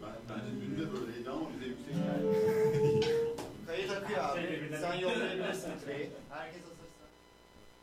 Bence dün de böyleydi ama bize yüksek geldi. Kayıt akıyor abi. Sen yollayabilirsin treyi. Herkes